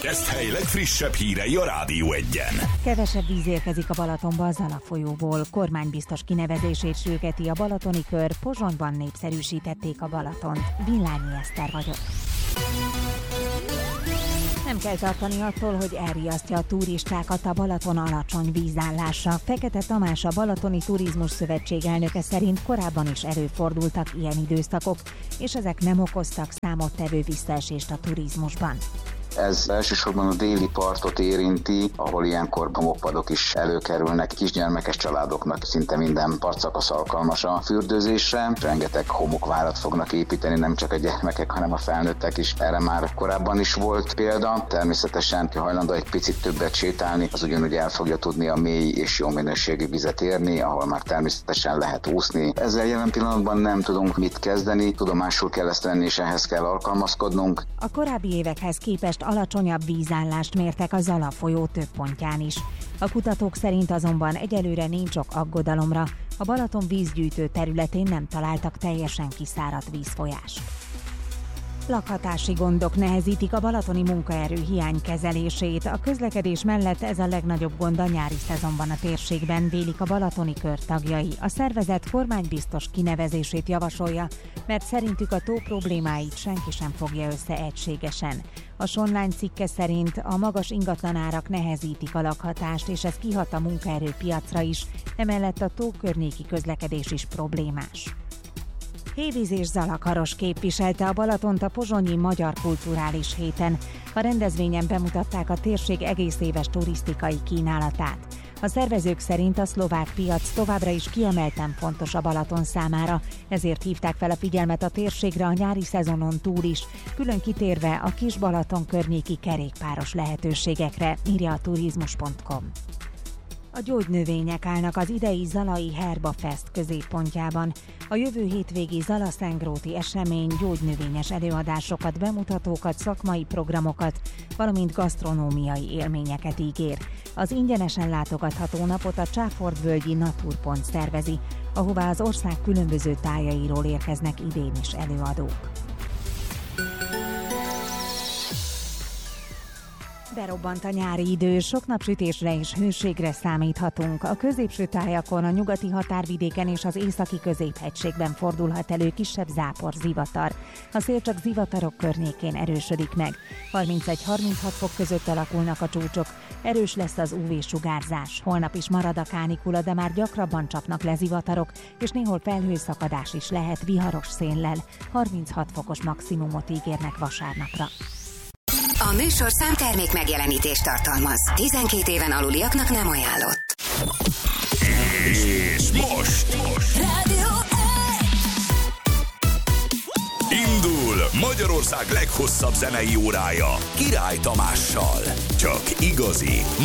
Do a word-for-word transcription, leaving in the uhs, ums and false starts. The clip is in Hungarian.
Podcasthely legfrissebb hírei a Rádió Egyen. Kevesebb víz érkezik a Balatonba az Zala folyóból. Kormánybiztos kinevezését sürgeti a balatoni kör, Pozsonyban népszerűsítették a Balatont. Villányi Eszter vagyok. Nem kell tartani attól, hogy elriasztja a turistákat a Balaton alacsony vízállása. Fekete Tamás, a Balatoni Turizmus Szövetség elnöke szerint korábban is előfordultak ilyen időszakok, és ezek nem okoztak számottevő visszaesést a turizmusban. Ez elsősorban a déli partot érinti, ahol ilyenkor homokpadok is előkerülnek. Kisgyermekes családoknak szinte minden partszakasz alkalmas a fürdőzésre. Rengeteg homokvárat fognak építeni, nem csak a gyermekek, hanem a felnőttek is. Erre már korábban is volt példa. Természetesen, ha hajlandó egy picit többet sétálni, az ugyanúgy el fogja tudni a mély és jó minőségű vizet érni, ahol már természetesen lehet úszni. Ezzel jelen pillanatban nem tudunk mit kezdeni, tudomásul kell ezt venni, és ehhez kell alkalmazkodnunk. A korábbi évekhez képest alacsonyabb vízállást mértek a Zala folyó több pontján is. A kutatók szerint azonban egyelőre nincs ok aggodalomra, a Balaton vízgyűjtő területén nem találtak teljesen kiszáradt vízfolyást. Lakhatási gondok nehezítik a balatoni munkaerő hiány kezelését. A közlekedés mellett ez a legnagyobb gond a nyári szezonban a térségben, vélik a balatoni kör tagjai. A szervezet kormánybiztos kinevezését javasolja, mert szerintük a tó problémáit senki sem fogja össze egységesen. A Sonline cikke szerint a magas ingatlanárak nehezítik a lakhatást, és ez kihat a munkaerőpiacra is, emellett a tó környéki közlekedés is problémás. Hévíz és Zalakaros képviselte a Balatont a pozsonyi Magyar Kulturális Héten. A rendezvényen bemutatták a térség egész éves turisztikai kínálatát. A szervezők szerint a szlovák piac továbbra is kiemelten fontos a Balaton számára, ezért hívták fel a figyelmet a térségre a nyári szezonon túl is, külön kitérve a kis Balaton környéki kerékpáros lehetőségekre, írja a turizmus pont com. A gyógynövények állnak az idei Zalai Herba Fest középpontjában. A jövő hétvégi Zala-Szentgróti esemény gyógynövényes előadásokat, bemutatókat, szakmai programokat, valamint gasztronómiai élményeket ígér. Az ingyenesen látogatható napot a Csáfordvölgyi Naturpont szervezi, ahová az ország különböző tájairól érkeznek idén is előadók. Berobbant a nyári idő, sok napsütésre és hőségre számíthatunk. A középső tájakon, a nyugati határvidéken és az északi középhegységben fordulhat elő kisebb zápor, zivatar. A szél csak zivatarok környékén erősödik meg. harmincegy-harminchat fok között alakulnak a csúcsok. Erős lesz az ú vé-sugárzás. Holnap is marad a kánikula, de már gyakrabban csapnak le zivatarok, és néhol felhőszakadás is lehet viharos széllel. harminchat fokos maximumot ígérnek vasárnapra. A műsorszám termék megjelenítést tartalmaz. tizenkét éven aluliaknak nem ajánlott. És most, most. Rádió Indul Magyarország leghosszabb zenei órája Király Tamással. Csak igazi